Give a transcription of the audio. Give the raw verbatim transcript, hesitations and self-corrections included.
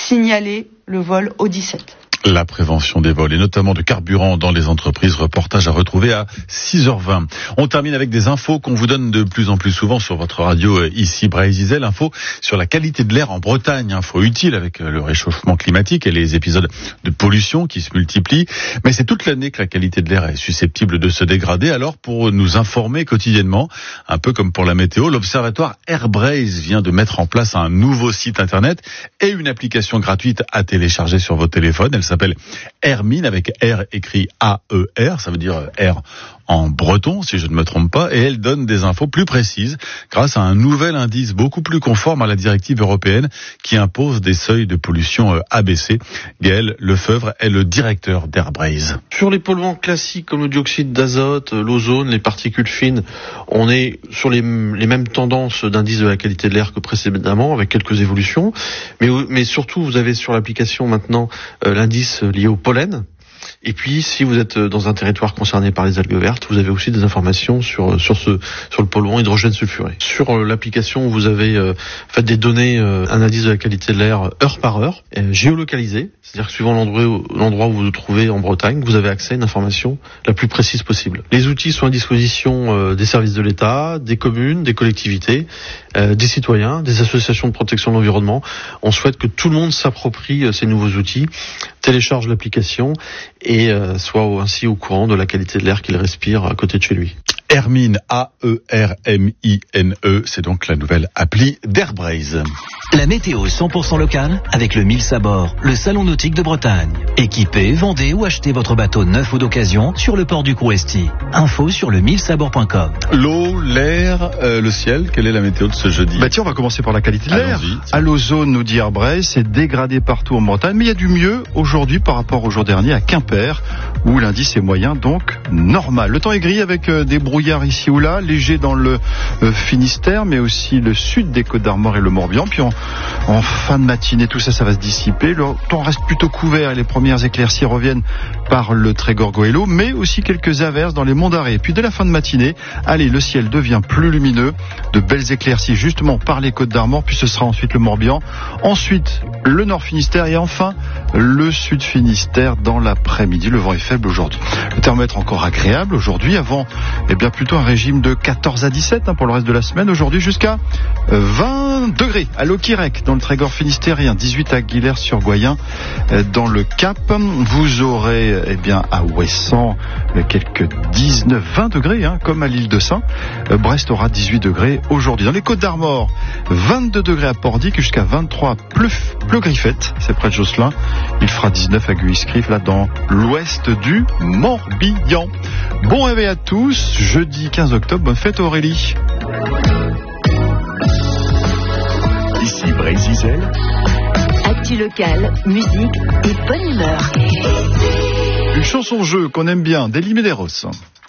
signaler le vol au dix-sept. La prévention des vols et notamment de carburant dans les entreprises. Reportage à retrouver à six heures vingt. On termine avec des infos qu'on vous donne de plus en plus souvent sur votre radio ici, Brésil. Info sur la qualité de l'air en Bretagne. Info utile avec le réchauffement climatique et les épisodes de pollution qui se multiplient. Mais c'est toute l'année que la qualité de l'air est susceptible de se dégrader. Alors pour nous informer quotidiennement, un peu comme pour la météo, l'observatoire Airbrace vient de mettre en place un nouveau site internet et une application gratuite à télécharger sur vos téléphones. Elle s'appelle Airmine avec R écrit A E R, ça veut dire R en breton si je ne me trompe pas, et elle donne des infos plus précises grâce à un nouvel indice beaucoup plus conforme à la directive européenne qui impose des seuils de pollution abaissés. Gaël Lefebvre est le directeur d'Airbrace. Sur les polluants classiques comme le dioxyde d'azote, l'ozone, les particules fines, on est sur les, les mêmes tendances d'indice de la qualité de l'air que précédemment avec quelques évolutions, mais, mais surtout vous avez sur l'application maintenant euh, l'indice lié au pollen. Et puis, si vous êtes dans un territoire concerné par les algues vertes, vous avez aussi des informations sur sur ce sur le polluant hydrogène sulfuré. Sur l'application, vous avez euh, fait des données, euh, un indice de la qualité de l'air heure par heure, euh, géolocalisé, c'est-à-dire que suivant l'endroit l'endroit où vous vous trouvez en Bretagne, vous avez accès à une information la plus précise possible. Les outils sont à disposition euh, des services de l'État, des communes, des collectivités, euh, des citoyens, des associations de protection de l'environnement. On souhaite que tout le monde s'approprie euh, ces nouveaux outils, télécharge l'application et euh, soit ainsi au courant de la qualité de l'air qu'il respire à côté de chez lui. Airmine, A E R M I N E, c'est donc la nouvelle appli d'Airbrace. La météo cent pour cent locale avec le Mille Sabord, le salon nautique de Bretagne. Équipez, vendez ou achetez votre bateau neuf ou d'occasion sur le port du Couresti. Info sur le mille sabord point com. L'eau, l'air, euh, le ciel, quelle est la météo de ce jeudi ? Bah tiens, on va commencer par la qualité de l'air. Allons-y. À l'ozone, nous dit Airbrace, c'est dégradé partout en Bretagne, mais il y a du mieux aujourd'hui par rapport au jour dernier à Quimper, où l'indice est moyen, donc normal. Le temps est gris avec euh, des brouillards ici ou là, léger dans le euh, Finistère, mais aussi le sud des Côtes-d'Armor et le Morbihan. Puis en, en fin de matinée, tout ça, ça va se dissiper. Le temps reste plutôt couvert et les premières éclaircies reviennent par le Trégor Goëlo, mais aussi quelques averses dans les monts d'Arrée. Puis dès la fin de matinée, allez, le ciel devient plus lumineux, de belles éclaircies justement par les Côtes-d'Armor, puis ce sera ensuite le Morbihan, ensuite le Nord Finistère et enfin le Sud Finistère dans l'après-midi. Le vent est faible aujourd'hui. Le thermomètre encore agréable aujourd'hui, avant eh bien plutôt un régime de quatorze à dix-sept hein, pour le reste de la semaine. Aujourd'hui jusqu'à vingt degrés à Loquirec dans le Trégor finistérien, dix-huit à Guillers-sur-Goyen dans le Cap. Vous aurez eh bien à Ouessant quelques dix-neuf vingt degrés hein, comme à l'île de Saint. Brest aura dix-huit degrés aujourd'hui. Dans les Côtes-d'Armor, vingt-deux degrés à Pordic jusqu'à vingt-trois à Pleu-Griffette, c'est près de Josselin. Il fera dix-neuf à Guiscrive là dans l'ouest du Morbihan. Bon réveil à tous, jeudi quinze octobre, bonne fête Aurélie. Ici Brésil. Actu locale, musique et bonne humeur. Une chanson-jeu qu'on aime bien, d'Elie Medeiros.